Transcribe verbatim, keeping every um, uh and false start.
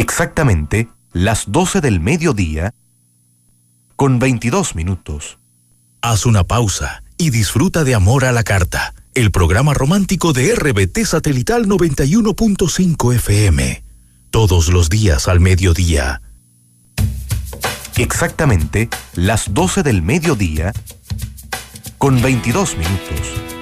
Exactamente las doce del mediodía con veintidós minutos. Haz una pausa y disfruta de Amor a la Carta, el programa romántico de R B T Satelital noventa y uno punto cinco F M. Todos los días al mediodía. Exactamente las doce del mediodía con veintidós minutos.